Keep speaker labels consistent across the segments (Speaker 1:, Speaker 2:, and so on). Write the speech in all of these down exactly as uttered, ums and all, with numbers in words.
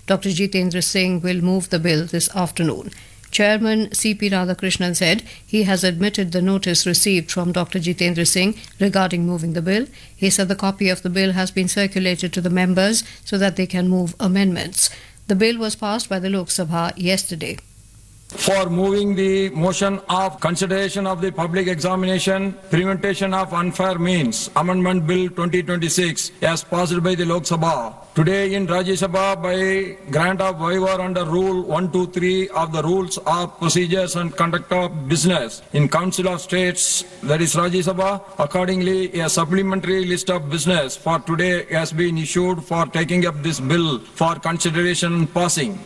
Speaker 1: Doctor Jitendra Singh will move the bill this afternoon. Chairman C P Radhakrishnan said he has admitted the notice received from Doctor Jitendra Singh regarding moving the bill. He said the copy of the bill has been circulated to the members so that they can move amendments. The bill was passed by the Lok Sabha yesterday.
Speaker 2: For moving the motion of consideration of the public examination, prevention of unfair means, Amendment Bill twenty twenty-six, as passed by the Lok Sabha. Today in Rajya Sabha by grant of waiver under Rule one two three of the Rules of Procedures and Conduct of Business in Council of States, that is Rajya Sabha. Accordingly, a supplementary list of business for today has been issued for taking up this bill for consideration and passing.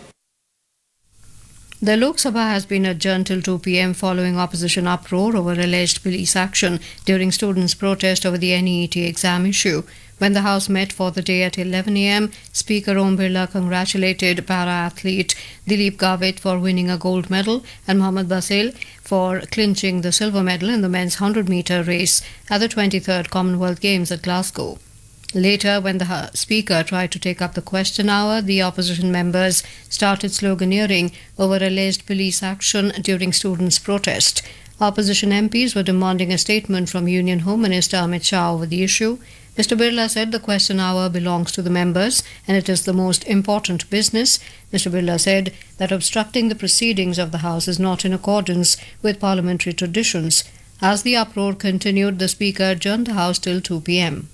Speaker 1: The Lok Sabha has been adjourned till two p m following opposition uproar over alleged police action during students' protest over the N E E T exam issue. When the House met for the day at eleven a m, Speaker Om Birla congratulated para-athlete Dilip Gavit for winning a gold medal and Mohammad Basil for clinching the silver medal in the men's one hundred metre race at the twenty-third Commonwealth Games at Glasgow. Later, when the Speaker tried to take up the question hour, the opposition members started sloganeering over alleged police action during students' protest. Opposition M Ps were demanding a statement from Union Home Minister Amit Shah over the issue. Mister Birla said the question hour belongs to the members and it is the most important business. Mister Birla said that obstructing the proceedings of the House is not in accordance with parliamentary traditions. As the uproar continued, the Speaker adjourned the House till two p m.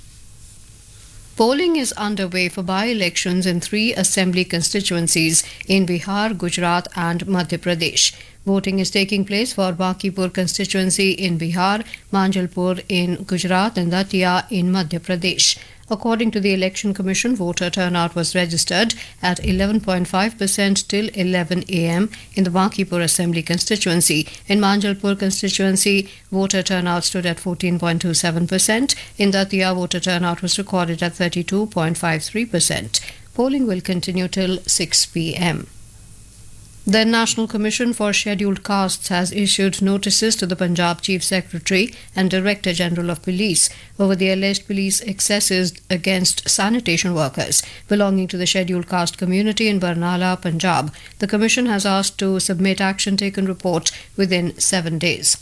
Speaker 1: Polling is underway for by-elections in three assembly constituencies in Bihar, Gujarat and Madhya Pradesh. Voting is taking place for Bankipur constituency in Bihar, Manjalpur in Gujarat and Datia in Madhya Pradesh. According to the Election Commission, voter turnout was registered at eleven point five percent till eleven a m in the Bankipur Assembly constituency. In Manjalpur constituency, voter turnout stood at fourteen point two seven percent. In Datia, voter turnout was recorded at thirty-two point five three percent. Polling will continue till six p m. The National Commission for Scheduled Castes has issued notices to the Punjab Chief Secretary and Director General of Police over the alleged police excesses against sanitation workers belonging to the scheduled caste community in Barnala, Punjab. The Commission has asked to submit action taken report within seven days.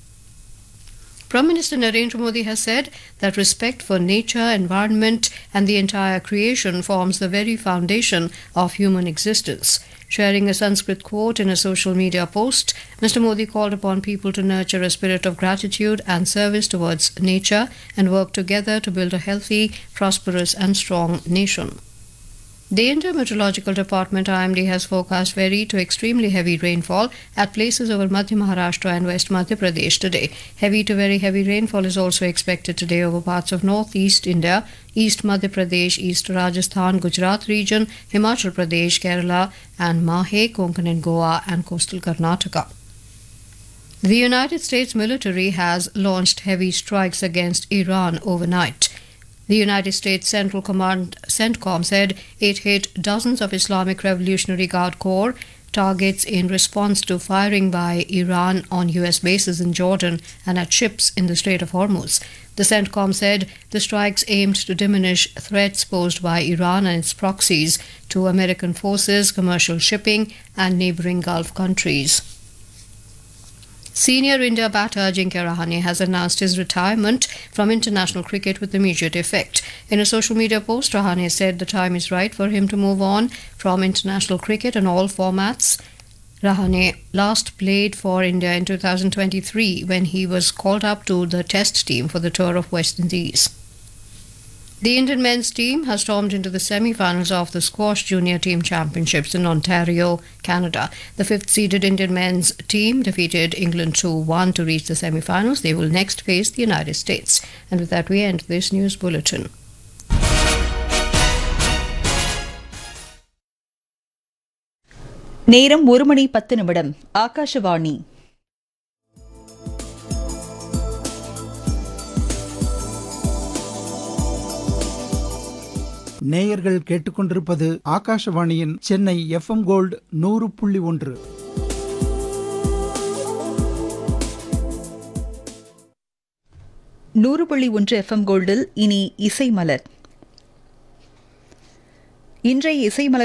Speaker 1: Prime Minister Narendra Modi has said that respect for nature, environment and the entire creation forms the very foundation of human existence. Sharing a Sanskrit quote in a social media post, Mister Modi called upon people to nurture a spirit of gratitude and service towards nature and work together to build a healthy, prosperous and strong nation. The Indian Meteorological Department I M D has forecast very to extremely heavy rainfall at places over Madhya Maharashtra and West Madhya Pradesh today. Heavy to very heavy rainfall is also expected today over parts of northeast India, East Madhya Pradesh, East Rajasthan, Gujarat region, Himachal Pradesh, Kerala and Mahe, Konkan and Goa and coastal Karnataka. The United States military has launched heavy strikes against Iran overnight. The United States Central Command CENTCOM said it hit dozens of Islamic Revolutionary Guard Corps targets in response to firing by Iran on U S bases in Jordan and at ships in the Strait of Hormuz. The CENTCOM said the strikes aimed to diminish threats posed by Iran and its proxies to American forces, commercial shipping and neighboring Gulf countries. Senior India batter Ajinkya Rahane has announced his retirement from international cricket with immediate effect. In a social media post, Rahane said the time is right for him to move on from international cricket in all formats. Rahane last played for India in two thousand twenty-three when he was called up to the Test team for the tour of West Indies. The Indian men's team has stormed into the semi-finals of the Squash Junior Team Championships in Ontario, Canada. The fifth-seeded Indian men's team defeated England two one to reach the semi-finals. They will next face the United States. And with that, we end this news bulletin.
Speaker 3: நேரம் ஒரு மணி பத்து நிமிடம். ஆகாஷவாணி.
Speaker 4: நேயர்கள் கேட்டுக்கொண்டிருப்பது ஆகாஷவாணியின் Chennai F M gold நூறு புள்ளி ஒன்று.
Speaker 3: நூறு புள்ளி ஒன்று எஃப் எம் கோல்டில் இனி இசை மலர். இன்றைய இசை மலர்